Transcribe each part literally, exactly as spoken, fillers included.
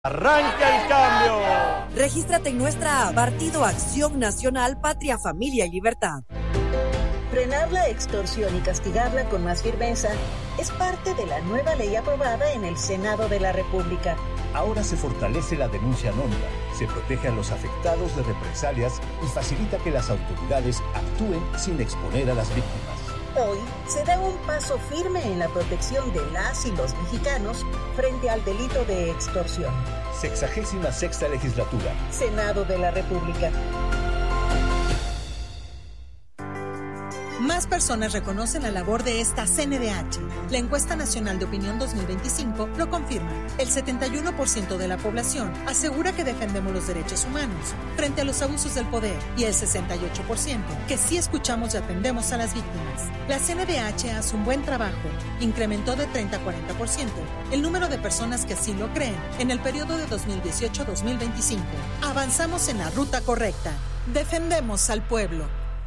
¡Arranca el cambio! Regístrate en nuestra app Partido Acción Nacional, Patria, Familia y Libertad. Frenar la extorsión y castigarla con más firmeza es parte de la nueva ley aprobada en el Senado de la República. Ahora se fortalece la denuncia anónima, se protege a los afectados de represalias y facilita que las autoridades actúen sin exponer a las víctimas. Hoy se da un paso firme en la protección de las y los mexicanos frente al delito de extorsión. Sexagésima sexta legislatura. Senado de la República. Más personas reconocen la labor de esta C N D H. La encuesta nacional de opinión dos mil veinticinco lo confirma. El setenta y uno por ciento de la población asegura que defendemos los derechos humanos frente a los abusos del poder y el sesenta y ocho por ciento que sí escuchamos y atendemos a las víctimas. La C N D H hace un buen trabajo. Incrementó de treinta a cuarenta por ciento el número de personas que así lo creen en el periodo de dos mil dieciocho a dos mil veinticinco. Avanzamos en la ruta correcta. Defendemos al pueblo.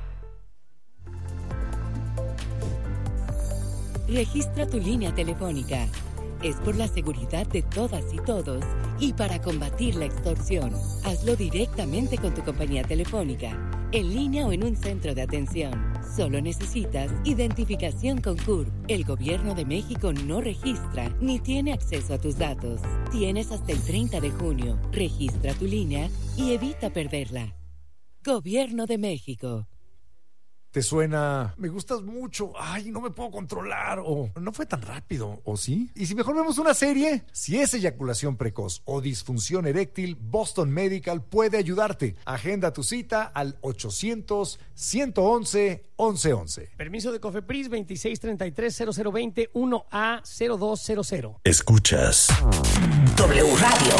Registra tu línea telefónica. Es por la seguridad de todas y todos y para combatir la extorsión. Hazlo directamente con tu compañía telefónica, en línea o en un centro de atención. Solo necesitas identificación con C U R P. El Gobierno de México no registra ni tiene acceso a tus datos. Tienes hasta el treinta de junio. Registra tu línea y evita perderla. Gobierno de México. ¿Te suena? Me gustas mucho. Ay, no me puedo controlar. O no fue tan rápido. ¿O sí? ¿Y si mejor vemos una serie? Si es eyaculación precoz o disfunción eréctil, Boston Medical puede ayudarte. Agenda tu cita al ochocientos, ciento once, once once. Permiso de COFEPRIS veintiséis treinta y tres cero cero veinte uno A cero dos cero cero. Escuchas W Radio.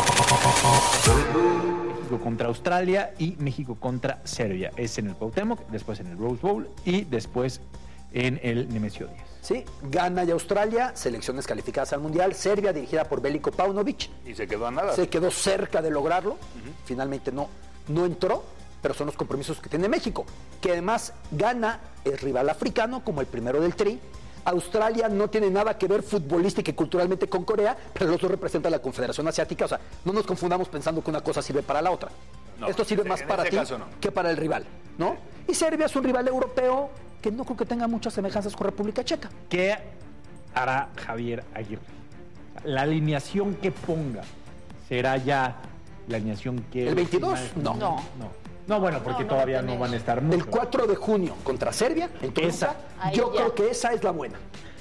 México contra Australia y México contra Serbia. Es en el Cuauhtémoc, después en el Rose Bowl y después en el Nemesio diez. Sí, gana ya Australia, selecciones calificadas al Mundial. Serbia, dirigida por Veliko Paunovic. Y se quedó a nada. Se quedó cerca de lograrlo. Uh-huh. Finalmente no, no entró, pero son los compromisos que tiene México. Que además gana el rival africano como el primero del Tri. Australia no tiene nada que ver futbolística y culturalmente con Corea, pero los dos representan a la Confederación Asiática. O sea, no nos confundamos pensando que una cosa sirve para la otra. No, Esto sirve más para ti no. que para el rival, ¿no? Y Serbia es un rival europeo que no creo que tenga muchas semejanzas con República Checa. ¿Qué hará Javier Aguirre? La alineación que ponga será ya la alineación que... ¿El veintidós? No. No. no. No, bueno, porque no, no todavía no van a estar mucho. El cuatro de junio contra Serbia, entonces esa. yo Ahí creo ya. que esa es la buena.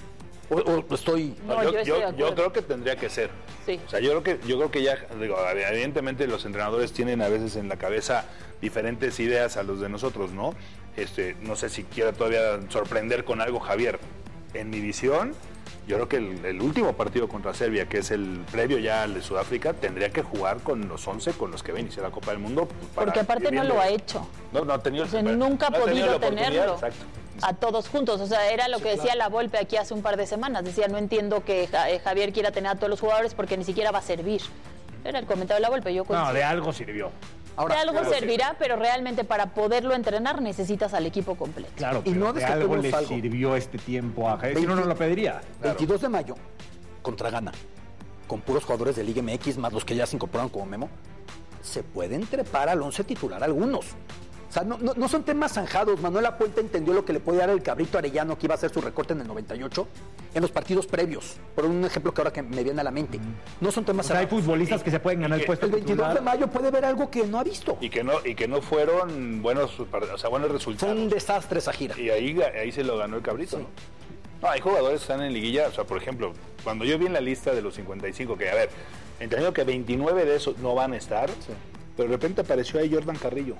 O, o estoy... No, yo, yo, estoy yo, yo creo que tendría que ser. Sí. O sea, yo creo que yo creo que ya, digo, evidentemente los entrenadores tienen a veces en la cabeza diferentes ideas a los de nosotros, ¿no? Este, no sé si quiera todavía sorprender con algo Javier. En mi visión, yo creo que el, el último partido contra Serbia, que es el previo ya al de Sudáfrica, tendría que jugar con los once con los que va a iniciar la Copa del Mundo. Para Porque aparte no lo ha hecho. No, no ha tenido, o sea, nunca ha no podido tenerlo. Exacto. A todos juntos, o sea, era lo que sí, decía claro. La Volpe aquí hace un par de semanas. Decía, no entiendo que Javier quiera tener a todos los jugadores porque ni siquiera va a servir. Era el comentario de La Volpe, yo coincido. No, de algo sirvió. Ahora, de algo claro, servirá, sí. Pero realmente para poderlo entrenar necesitas al equipo completo. Claro, y no de algo le algo. sirvió este tiempo a Javier, si no, no lo pediría. Claro. veintidós de mayo, contra Ghana, con puros jugadores de Liga M X, más los que ya se incorporaron como Memo, se pueden trepar al once titular algunos. O sea, no, no, no son temas zanjados. Manuel Apuente entendió lo que le podía dar el Cabrito Arellano, que iba a hacer su recorte en el noventa y ocho, en los partidos previos. Por un ejemplo que ahora que me viene a la mente. No son temas o sea, hay futbolistas que se pueden ganar el puesto el veintidós titular. De mayo puede ver algo que no ha visto. Y que no y que no fueron buenos, o sea, buenos resultados. Fue un desastre esa gira. Y ahí, ahí se lo ganó el Cabrito. Sí. No, hay jugadores que están en liguilla. O sea, por ejemplo, cuando yo vi en la lista de los cincuenta y cinco, que a ver, entendido que veintinueve de esos no van a estar, sí. Pero de repente apareció ahí Jordan Carrillo.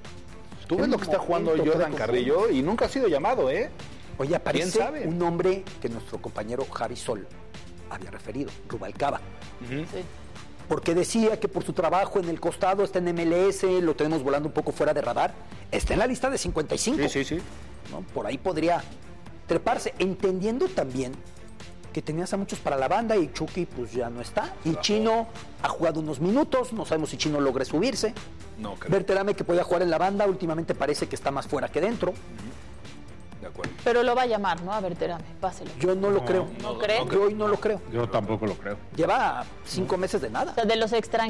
Tú ves lo que está jugando Jordan Carrillo y nunca ha sido llamado, ¿eh? Oye, aparece un nombre que nuestro compañero Javi Sol había referido, Rubalcaba. Uh-huh. Sí. Porque decía que por su trabajo en el costado está en M L S, lo tenemos volando un poco fuera de radar. Está en la lista de cincuenta y cinco. Sí, sí, sí. ¿No? Por ahí podría treparse, entendiendo también que tenías a muchos para la banda y Chucky pues ya no está. Y claro. Chino ha jugado unos minutos, no sabemos si Chino logre subirse. No, creo. Berterame, que podía jugar en la banda, últimamente parece que está más fuera que dentro. Uh-huh. De acuerdo. Pero lo va a llamar, ¿no? A ver, Terame, páselo. Yo no lo No, creo. ¿No cree? Yo hoy no lo creo. Yo tampoco lo creo. Lleva cinco meses de nada. O sea, de los extranjeros